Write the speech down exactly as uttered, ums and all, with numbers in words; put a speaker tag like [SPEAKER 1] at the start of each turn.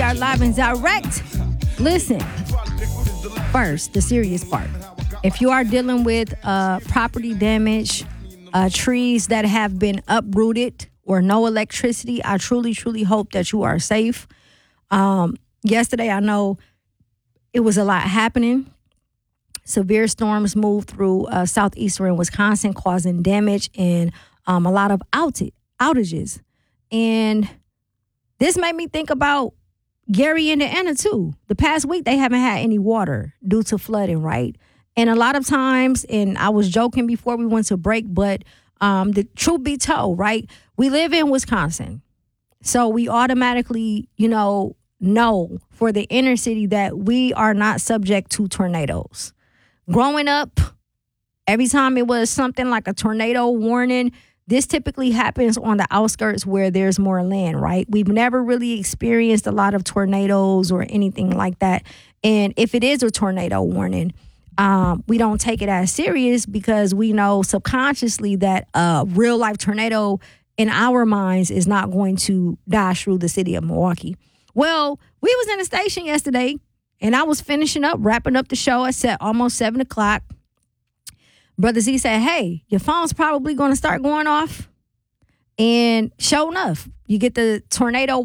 [SPEAKER 1] are live and direct. Listen, first, the serious part. If you are dealing with uh, property damage, uh, trees that have been uprooted or no electricity, I truly, truly hope that you are safe. Um, yesterday, I know it was a lot happening. Severe storms moved through uh, southeastern Wisconsin, causing damage and um, a lot of outage, outages. And this made me think about Gary, Indiana, too. The past week, they haven't had any water due to flooding, right? And a lot of times, and I was joking before we went to break, but um, the truth be told, right? We live in Wisconsin. So we automatically, you know, know for the inner city that we are not subject to tornadoes. Growing up, every time it was something like a tornado warning, this typically happens on the outskirts where there's more land, right? We've never really experienced a lot of tornadoes or anything like that. And if it is a tornado warning, um, we don't take it as serious because we know subconsciously that a real life tornado in our minds is not going to dash through the city of Milwaukee. Well, we was in a station yesterday and I was finishing up, wrapping up the show. I said almost seven o'clock. Brother Z said, hey, your phone's probably going to start going off. And sure enough, you get the tornado